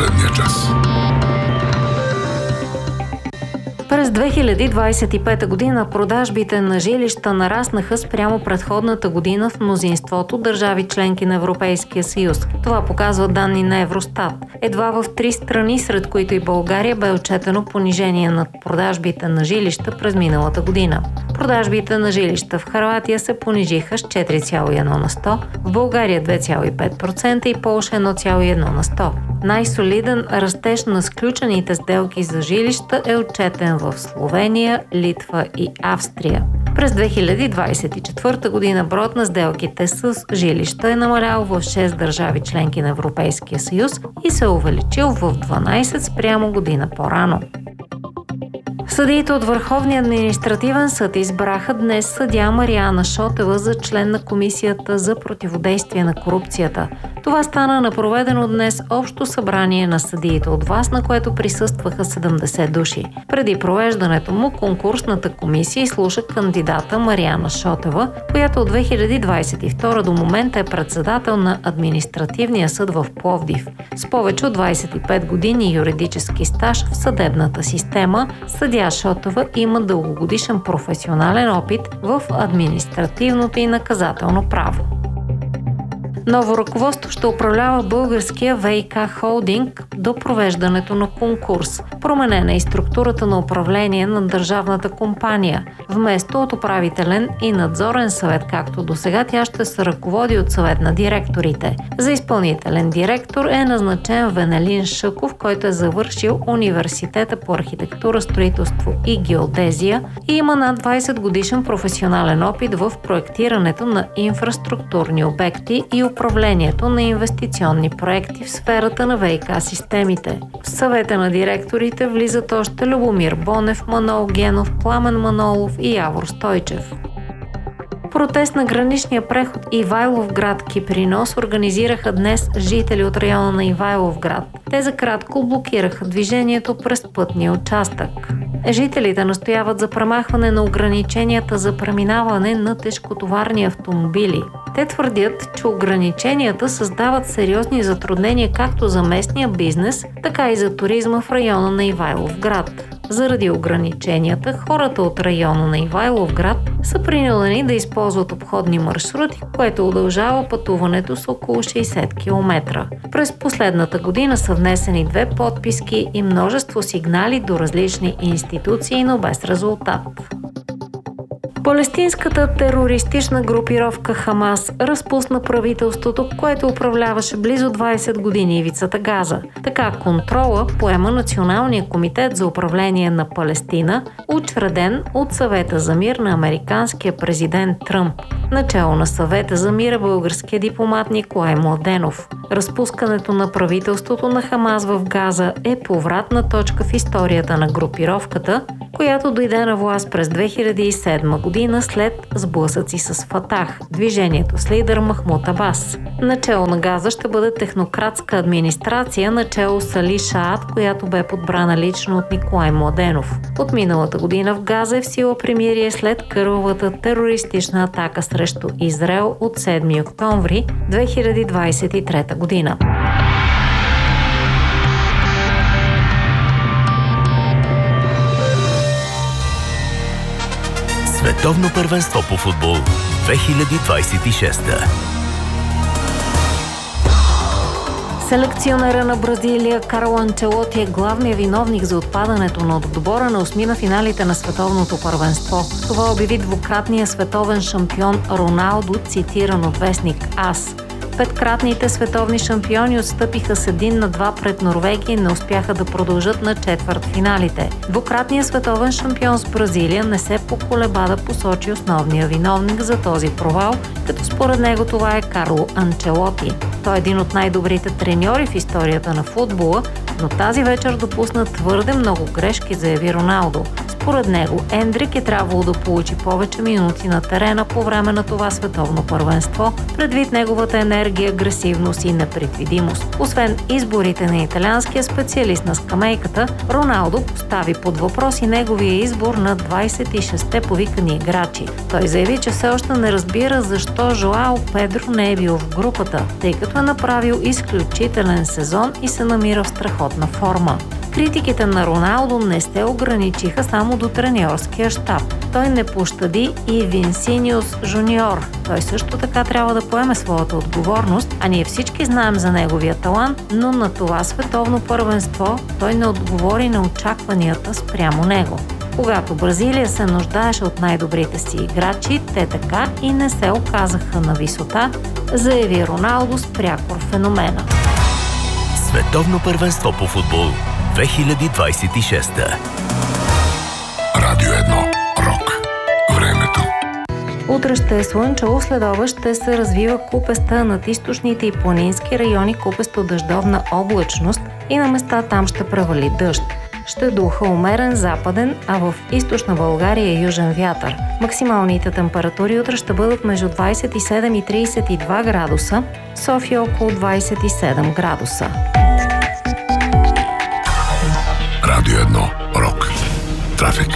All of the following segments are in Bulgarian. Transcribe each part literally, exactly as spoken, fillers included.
последния час. През две хиляди двадесет и пета година продажбите на жилища нараснаха спрямо предходната година в мнозинството държави членки на Европейския съюз. Това показва данни на Евростат. Едва в три страни, сред които и България, бе отчетено понижение на продажбите на жилища през миналата година. Продажбите на жилища в Хърватия се понижиха с четири цяло и едно на сто, в България две цяло и пет процента и Полша едно цяло и едно на сто. Най-солиден растеж на сключените сделки за жилища е отчетен в Словения, Литва и Австрия. През две хиляди двадесет и четвърта година броят на сделките с жилища е намалял в шест държави членки на Европейския съюз и се е увеличил в дванадесет спрямо година по-рано. Съдиите от Върховния административен съд избраха днес съдия Мариана Шотева за член на Комисията за противодействие на корупцията. Това стана на проведено днес общо събрание на съдиите от ВАС, на което присъстваха седемдесет души. Преди провеждането му конкурсната комисия изслуша кандидата Мариана Шотева, която от две хиляди двадесет и втора до момента е председател на Административния съд в Пловдив. С повече от двадесет и пет години юридически стаж в съдебната система, съдия Шотева има дългогодишен професионален опит в административното и наказателно право. Ново ръководство ще управлява българския ВиК холдинг до провеждането на конкурс. Променена е и структурата на управление на държавната компания. Вместо от управителен и надзорен съвет, както до сега, тя ще се ръководи от съвет на директорите. За изпълнителен директор е назначен Венелин Шъков, който е завършил Университета по архитектура, строителство и геодезия и има над двадесет годишен професионален опит в проектирането на инфраструктурни обекти и управлението на инвестиционни проекти в сферата на ВиК системите. В съвета на директорите влизат още Любомир Бонев, Манол Генов, Пламен Манолов и Явор Стойчев. Протест на граничния преход Ивайловград Кипринос организираха днес жители от района на Ивайловград. Те за кратко блокираха движението през пътния участък. Жителите настояват за премахване на ограниченията за преминаване на тежкотоварни автомобили. Те твърдят, че ограниченията създават сериозни затруднения както за местния бизнес, така и за туризма в района на Ивайловград. Заради ограниченията, хората от района на Ивайловград са принудени да използват обходни маршрути, което удължава пътуването с около шейсет километра. През последната година са внесени две подписки и множество сигнали до различни институции, но без резултат. Палестинската терористична групировка Хамас разпусна правителството, което управляваше близо двадесет години ивицата Газа. Така контрола поема Националния комитет за управление на Палестина, учреден от Съвета за мир на американския президент Тръмп. Начало на Съвета за мир е българския дипломат Николай Младенов. Разпускането на правителството на Хамас в Газа е повратна точка в историята на групировката, която дойде на власт през две хиляди и седма година след сблъсъци с Фатах, движението с лидер Махмуд Абас. Начало на Газа ще бъде технократска администрация, начало с Али Шаат, която бе подбрана лично от Николай Младенов. От миналата година в Газа е в сила примирие след кървавата терористична атака срещу Израел от седми октомври две хиляди двадесет и трета година. Световно първенство по футбол две хиляди двадесет и шеста. Селекционера на Бразилия Карло Анчелоти е главният виновник за отпадането на отбора на осми на финалите на световното първенство. Това обяви двукратния световен шампион Роналдо, цитиран от вестник АС. Петкратните световни шампиони отстъпиха с един на два пред Норвегия и не успяха да продължат на четвъртфиналите. Двукратният световен шампион с Бразилия не се поколеба да посочи основния виновник за този провал, като според него това е Карло Анчелоти. Той е един от най-добрите треньори в историята на футбола, но тази вечер допусна твърде много грешки, заяви Роналдо. Според него Ендрик е трябвало да получи повече минути на терена по време на това световно първенство, предвид неговата енергия, агресивност и непредвидимост. Освен изборите на италианския специалист на скамейката, Роналдо постави под въпрос и неговия избор на двайсет и шестте повикани играчи. Той заяви, че все още не разбира защо Жоао Педро не е бил в групата, тъй като е направил изключителен сезон и се намира в страхотна форма. Критиките на Роналдо не се ограничиха само до треньорския щаб. Той не пощади и Винсиниус Жуниор. Той също така трябва да поеме своята отговорност, а ние всички знаем за неговия талант, но на това световно първенство той не отговори на очакванията спрямо него. Когато Бразилия се нуждаеше от най-добрите си играчи, те така и не се оказаха на висота, заяви Роналдо с прякор феномена. Световно първенство по футбол две хиляди двайсет и шеста. Радио едно. Рок. Времето. Утре ще е слънчево, след обед ще се развива купеста над източните и планински райони, купесто дъждовна облачност и на места там ще превали дъжд. Ще духа умерен западен, а в източна България южен вятър. Максималните температури утре ще бъдат между двайсет и седем и трийсет и два градуса, София около двайсет и седем градуса. Радио едно. Рок. Трафик.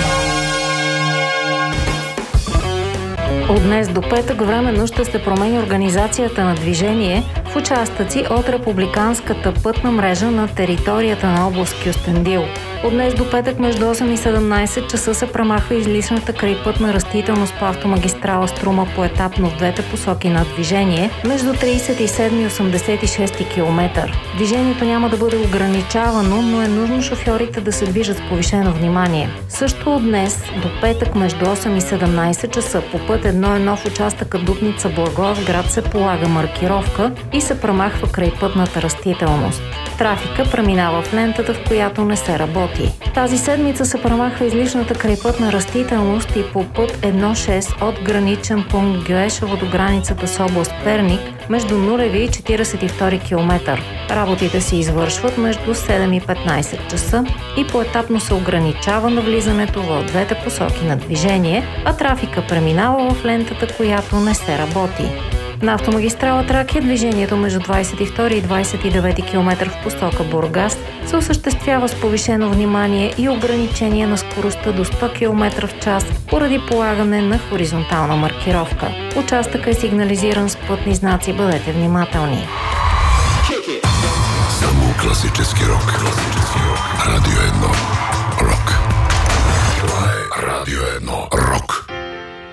От днес до петък временно ще се промени организацията на движение в участъци от републиканската пътна мрежа на територията на област Кюстендил. От днес до петък между осем и седемнайсет часа се премахва излишната крайпътна растителност по автомагистрала Струма поетапно в двете посоки на движение между трийсет и седми и осемдесет и шести километър. Движението няма да бъде ограничавано, но е нужно шофьорите да се движат с повишено внимание. Също от днес до петък между осем и седемнайсет часа по път едно едно в участъка Дупница-Благоевград се полага маркировка и се премахва крайпътната растителност. Трафика преминава в лентата, в която не се работи. Тази седмица се премахва излишната крайпътна растителност и по път едно шест от граничен пункт Гюешево до границата с област Перник между нулеви и четирийсет и втори километър. Работите се извършват между седем и петнайсет часа и поетапно се ограничава навлизането в двете посоки на движение, а трафика преминава в лентата, която не се работи. На автомагистрала Тракия движението между двайсет и втори и двайсет и девети километър в посока Бургас се осъществява с повишено внимание и ограничение на скоростта до сто километра в час поради полагане на хоризонтална маркировка. Участъкът е сигнализиран с пътни знаци, бъдете внимателни. Само класически рок. Класически рок. Радио едно. Рок. Това е Радио едно. Рок.